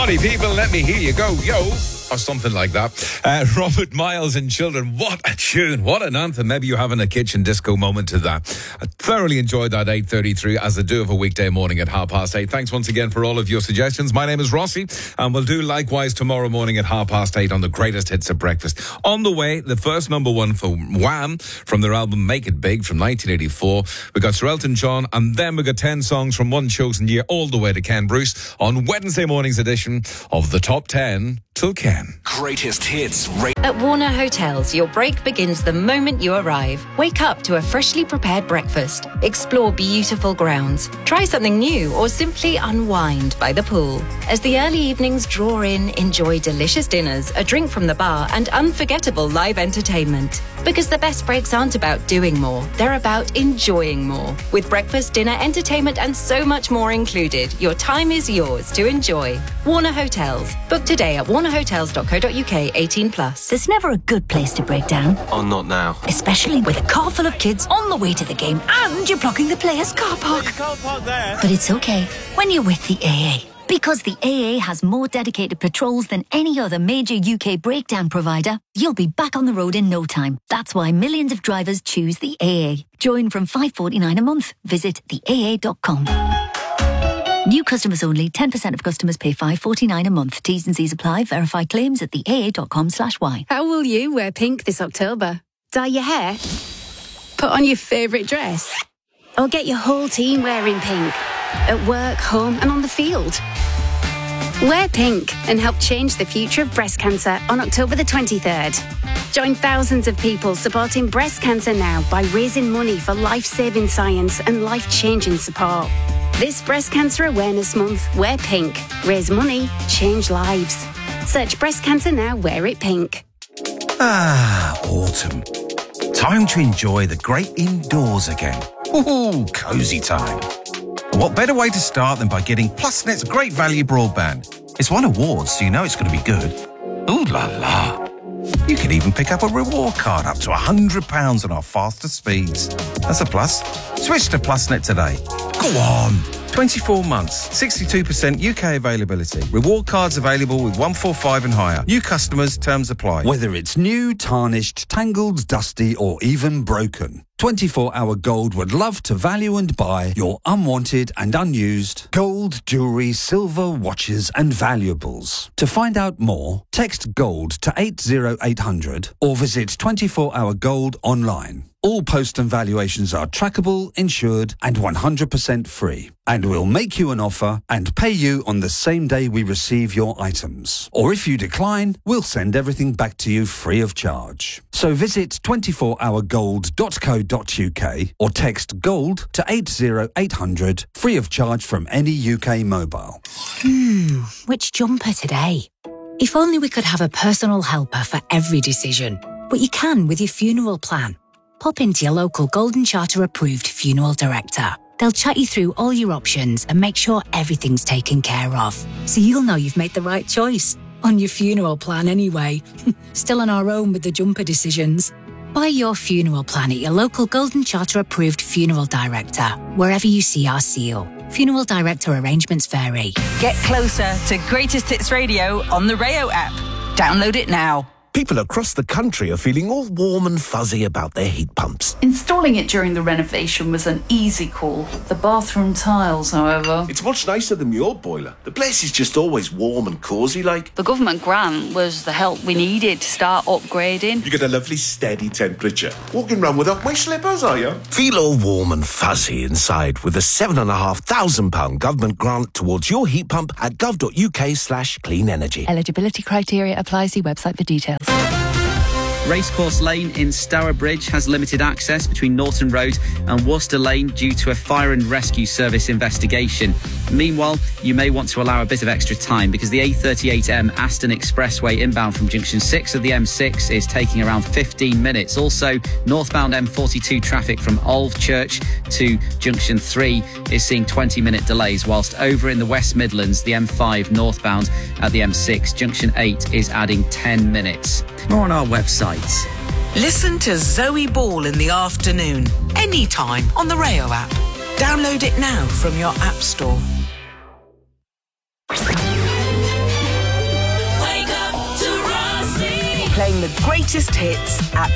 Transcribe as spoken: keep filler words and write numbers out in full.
Party people, let me hear you go, yo. Or something like that. Uh, Robert Miles and Children. What a tune. What an anthem. Maybe you're having a kitchen disco moment to that. I thoroughly enjoyed that eight thirty-three as I do of a weekday morning at half past eight. Thanks once again for all of your suggestions. My name is Rossi, and we'll do likewise tomorrow morning at half past eight on the greatest hits of breakfast. On the way, the first number one for Wham from their album Make It Big from nineteen eighty-four. We got Sir Elton John, and then we got ten songs from one chosen year all the way to Ken Bruce on Wednesday morning's edition of the Top ten till Ken. Greatest hits. Ra- At Warner Hotels, your break begins the moment you arrive. Wake up to a freshly prepared breakfast. Explore beautiful grounds. Try something new or simply unwind by the pool. As the early evenings draw in, enjoy delicious dinners, a drink from the bar and unforgettable live entertainment. Because the best breaks aren't about doing more, they're about enjoying more. With breakfast, dinner, entertainment and so much more included, your time is yours to enjoy. Warner Hotels. Book today at warner hotels dot co dot uk. eighteen plus. There's never a good place to break down. oh, not now. Especially with a car full of kids on the way to the game and you're blocking the players' car park. You can't park there. But it's okay when you're with the A A. Because the A A has more dedicated patrols than any other major U K breakdown provider, you'll be back on the road in no time. That's why millions of drivers choose the A A. Join from five pounds forty-nine a month. Visit the A A dot com. New customers only. ten percent of customers pay five pounds forty-nine a month. T's and C's apply. Verify claims at the A A dot com slash Y. How will you wear pink this October? Dye your hair? Put on your favourite dress? Or get your whole team wearing pink? At work, home and on the field? Wear pink and help change the future of breast cancer on October the twenty-third. Join thousands of people supporting breast cancer now by raising money for life-saving science and life-changing support. This Breast Cancer Awareness Month, wear pink. Raise money, change lives. Search Breast Cancer Now, wear it pink. Ah, autumn. Time to enjoy the great indoors again. Ooh, cosy time. And what better way to start than by getting PlusNet's great value broadband? It's won awards, so you know it's going to be good. Ooh la la. You can even pick up a reward card up to one hundred pounds on our faster speeds. That's a plus. Switch to PlusNet today. Go on. twenty-four months, sixty-two percent U K availability. Reward cards available with one forty-five and higher. New customers, terms apply. Whether it's new, tarnished, tangled, dusty or even broken, twenty-four hour Gold would love to value and buy your unwanted and unused gold, jewellery, silver, watches and valuables. To find out more, text GOLD to eight oh eight hundred or visit twenty-four hour gold online. All post and valuations are trackable, insured and one hundred percent free. And we'll make you an offer and pay you on the same day we receive your items. Or if you decline, we'll send everything back to you free of charge. So visit twenty-four hour gold dot co dot uk or text GOLD to eight oh eight hundred, free of charge from any U K mobile. Hmm, which jumper today? If only we could have a personal helper for every decision. But you can with your funeral plan. Pop into your local Golden Charter approved funeral director. They'll chat you through all your options and make sure everything's taken care of. So you'll know you've made the right choice. On your funeral plan anyway. Still on our own with the jumper decisions. Buy your funeral plan at your local Golden Charter approved funeral director, wherever you see our seal. Funeral director arrangements vary. Get closer to Greatest Hits Radio on the Rayo app. Download it now. People across the country are feeling all warm and fuzzy about their heat pumps. Installing it during the renovation was an easy call. The bathroom tiles, however... It's much nicer than the old boiler. The place is just always warm and cosy like. The government grant was the help we needed to start upgrading. You get a lovely steady temperature. Walking around without my slippers, are you? Feel all warm and fuzzy inside with a seven and a half thousand pound government grant towards your heat pump at gov.uk slash clean energy. Eligibility criteria apply. See website for details. Racecourse Lane in Stourbridge has limited access between Norton Road and Worcester Lane due to a fire and rescue service investigation. Meanwhile, you may want to allow a bit of extra time because the A thirty-eight M Aston Expressway inbound from junction six of the M six is taking around fifteen minutes. Also, northbound M forty-two traffic from Olve Church to junction three is seeing twenty minute delays, whilst over in the West Midlands, the M five northbound at the M six junction eight is adding ten minutes. More on our website. Listen to Zoe Ball in the afternoon, anytime on the Rayo app. Download it now from your app store. playing the greatest hits at